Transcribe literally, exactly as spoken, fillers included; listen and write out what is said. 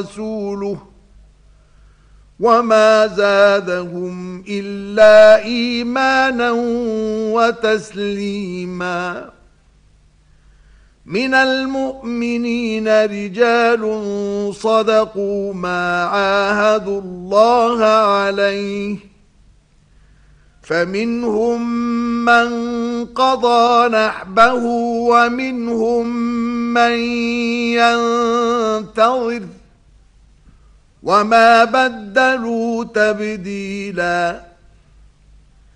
ورسوله وما زادهم إلا إيمانا وتسليما. من المؤمنين رجال صدقوا ما عاهدوا الله عليه، فمنهم من قضى نحبه ومنهم من ينتظر وما بدلوا تبديلا.